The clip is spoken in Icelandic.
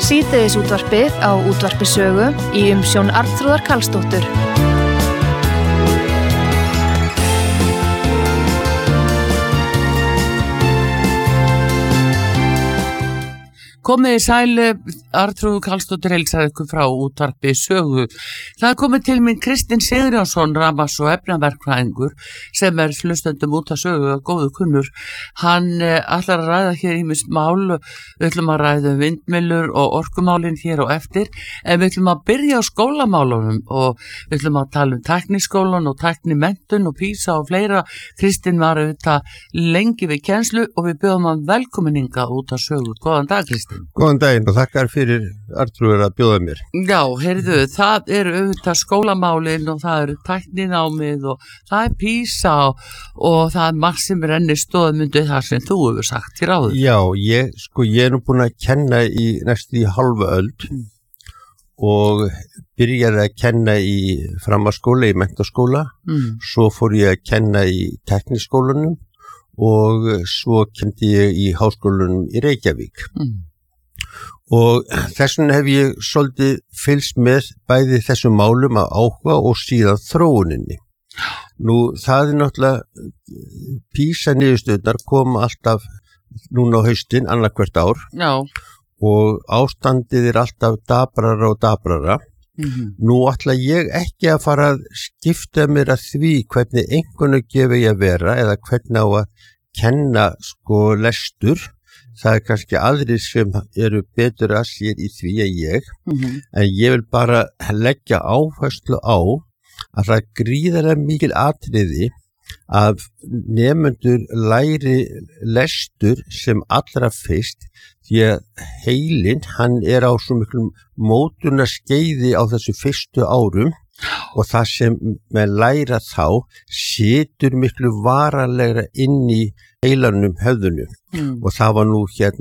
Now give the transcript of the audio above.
Síðdegisútvarpið á Útvarpi Sögu í umsjón Arnþrúðar Karlsdóttur. Komið í sælu, Arnþrúður Karlsdóttir heilsar ykkur frá Útvarpi Sögu. Það komið til mín Kristinn Sigurjónsson, rafmagns- og efnaverkfræðingur, sem hlustendum út af sögu og góðu kunnur. Hann ætlar að ræða hér ýmis mál, við ætlum að ræða vindmyllur og orkumálin hér og eftir, en við ætlum að byrja á skólamálunum og við ætlum að tala tækniskólan og tæknimenntun og PISA og fleira. Kristinn var auðvitað lengi við kennslu og við bjóðum hann velkominninga út af sögu. Góðan dag, Kristinn. Góðan daginn og þakkar fyrir Arnþrúður að bjóða mér. Já, heyrðu, það eru auðvitað skólamálin og það eru tækninámið og það PISA og það margt sem rennir stoðmyndu þar sem þú hefur sagt hér áður. Já, ég er nú búin að kenna í næstu í halva öld og byrjaði að kenna í framhaldsskóla, í menntaskóla, svo fór ég að kenna í tekniskólanum og svo kenndi ég í háskólanum í Reykjavík. Og þessum hef ég svolítið fylgst með bæði þessum málum að áhuga og síðan þróuninni. Nú, það er náttúrulega, PISA niðurstöðnar koma alltaf núna á haustin, annað hvert ár. Já. Og ástandið er alltaf dabrara og dabrara. Nú ætla ég ekki að fara að skipta mér að því hvernig einhverju gefi ég að vera eða hvernig á að kenna lestur. Það er kannski aðrir sem eru betur að sér í því en ég, en ég vil bara leggja áherslu á að það er gríðarlega mikil atriði að nemendur læri lestur sem allra fyrst, því að heilinn, hann er á svo miklum mótunarskeiði á þessu fyrstu árum og það sem með læra þá situr miklu varanlegra inn í heilanum höfðunum og það var nú